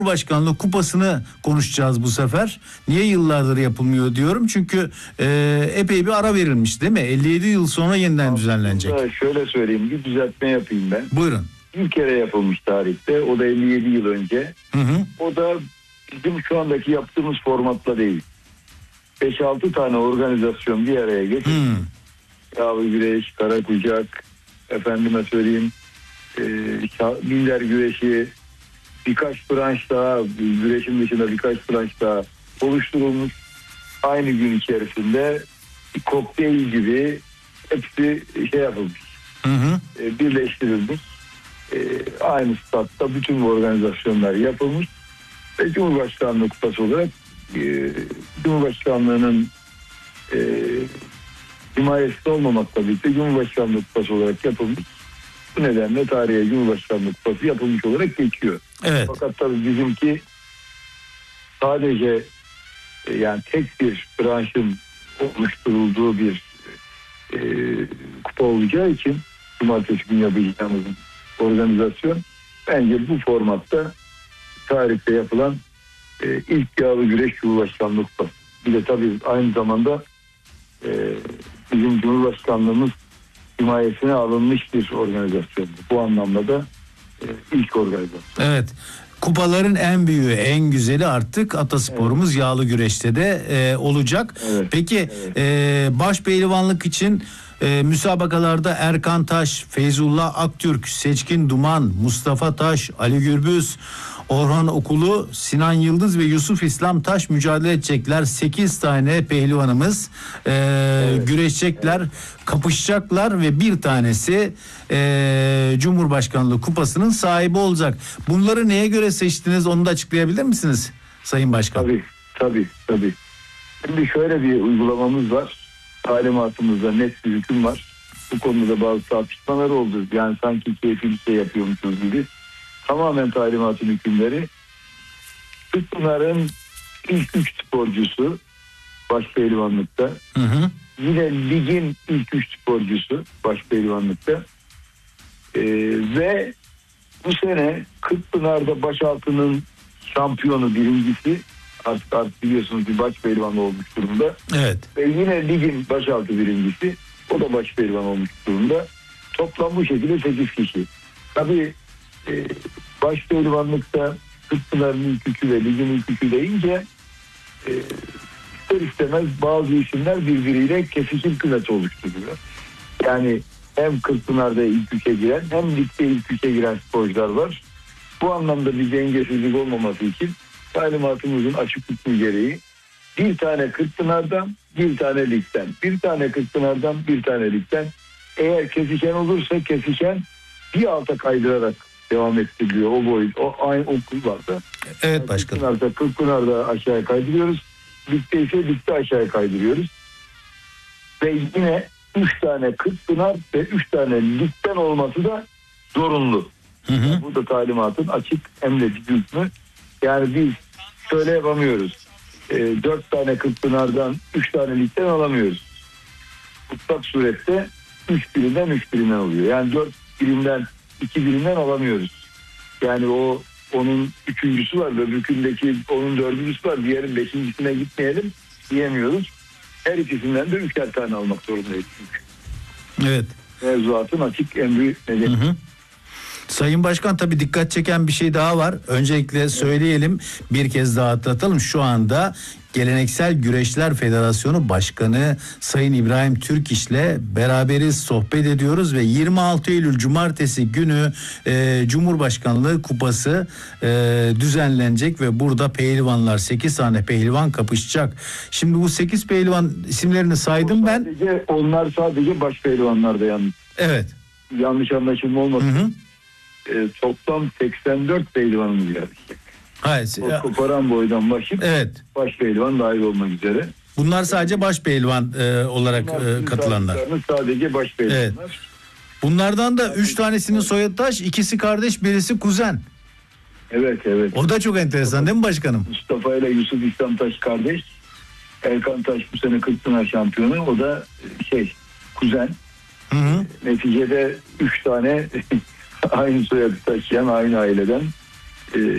Cumhurbaşkanlığı kupasını konuşacağız bu sefer. Niye yıllardır yapılmıyor diyorum. Çünkü epey bir ara verilmiş değil mi? 57 yıl sonra yeniden düzenlenecek. Şöyle söyleyeyim, bir düzeltme yapayım ben. Buyurun. Bir kere yapılmış tarihte. O da 57 yıl önce. Hı. O da bizim şu andaki yaptığımız formatla değil. 5-6 tane organizasyon bir araya getirdik. Yağlı güreş, kara kucak, efendime söyleyeyim, minder güreşi, birkaç branş daha, güreşin dışında birkaç branş daha oluşturulmuş. Aynı gün içerisinde bir kokteyl gibi hepsi yapılmış. Birleştirilmiş. Aynı statta bütün bu organizasyonlar yapılmış. Ve Cumhurbaşkanlığı kupası olarak Cumhurbaşkanlığının himayesinde olmamakla birlikte Cumhurbaşkanlığı kupası olarak yapılmış. Bu nedenle tarihe Cumhurbaşkanlığı kupası yapılmış olarak geçiyor. Evet. Fakat tabii bizimki sadece yani tek bir branşın oluşturulduğu bir kupa olacağı için cumartesi günü yapacağımız organizasyon bence bu formatta tarihte yapılan ilk yağlı güreş Cumhurbaşkanlığı kupası. Bir de tabii aynı zamanda bizim Cumhurbaşkanlığımız himayesine alınmış bir organizasyon. Bu anlamda da ilk organizasyon. Evet. Kupaların en büyüğü, en güzeli artık atasporumuz yağlı güreşte de olacak. Evet. Peki baş pehlivanlık için müsabakalarda Erkan Taş, Feyzullah Aktürk, Seçkin Duman, Mustafa Taş, Ali Gürbüz, Orhan Okulu, Sinan Yıldız ve Yusuf İslam Taş mücadele edecekler. 8 tane pehlivanımız güreşecekler, kapışacaklar ve bir tanesi Cumhurbaşkanlığı kupasının sahibi olacak. Bunları neye göre seçtiniz, onu da açıklayabilir misiniz Sayın Başkan? Tabii. Şimdi şöyle bir uygulamamız var. Talimatımızda net bir hüküm var. Bu konuda bazı tartışmalar oldu. Yani sanki keyifli bir şey yapıyormuşuz gibi. Tamamen talimatın hükümleri. Bunların ilk 3 sporcusu baş pehlivanlıkta. Yine ligin ilk 3 sporcusu baş pehlivanlıkta. Ve bu sene Kırkpınar'da başaltının şampiyonu birincisi artık biliyorsunuz bir baş pehlivan olmuş durumda. Evet. Ve yine ligin başaltı birincisi, o da baş pehlivan olmuş durumda. Toplam bu şekilde 8 kişi. Tabii baş pehlivanlıkta Kırkpınar'ın ilk üçü ve ligin ilk üçü deyince ister istemez bazı isimler birbiriyle kesişim kuvveti oluşturuyor. Yani hem Kırkpınar'da ilk üçe giren hem ligde ilk üçe giren sporcular var. Bu anlamda bir dengesizlik olmaması için talimatımızın açık hükmü gereği bir tane Kırkpınar'dan, bir tane ligden, bir tane Kırkpınar'dan, bir tane ligden, eğer kesişen olursa kesişen bir alta kaydırarak devam ettiriliyor o boyut. O aynı o kulvarda. Evet başkanım. Kırkpınar'da aşağıya kaydırıyoruz. Ligde ise ligde aşağıya kaydırıyoruz. Ve yine 3 tane Kırkpınar ve 3 tane ligden olması da zorunlu. Yani bu da talimatın açık emredici hükmü. Yani biz şöyle yapamıyoruz. 4 tane Kırkpınar'dan 3 tane ligden alamıyoruz. Mutlak surette 3 birinden 3 birinden oluyor. Yani 4 birinden 2 birinden alamıyoruz. Yani onun üçüncüsü var, öbürkündeki onun dördüncüsü var, diğerin beşincisine gitmeyelim diyemiyoruz. Her ikisinden de 3'er tane almak zorundayız çünkü. Evet. Mevzuatın açık emri nedeni. Sayın Başkan, tabii dikkat çeken bir şey daha var. Öncelikle söyleyelim, bir kez daha hatırlatalım. Şu anda Geleneksel Güreşler Federasyonu Başkanı Sayın İbrahim Türkiş'le beraberiz, sohbet ediyoruz ve 26 Eylül Cumartesi günü Cumhurbaşkanlığı Kupası düzenlenecek ve burada pehlivanlar, 8 tane pehlivan kapışacak. Şimdi bu 8 pehlivan isimlerini saydım ben. Onlar sadece baş pehlivanlarda yalnız. Evet. Yanlış anlaşılma olmasın. Toplam 84 pehlivanımız yarışacak. Hayır. Koparan boydan başlayıp baş pehlivan dahil olmak üzere. Bunlar sadece baş pehlivan olarak katılanlar. Sadece baş pehlivanlar. Evet. Bunlardan da 3 tanesinin soyadı Taş, ikisi kardeş, birisi kuzen. Evet. O da çok enteresan değil mi başkanım? Mustafa ile Yusuf İslam Taş kardeş. Erkan Taş bu sene Kırkpınar şampiyonu. O da kuzen. Neticede 3 tane aynı soyadı taşıyan, aynı aileden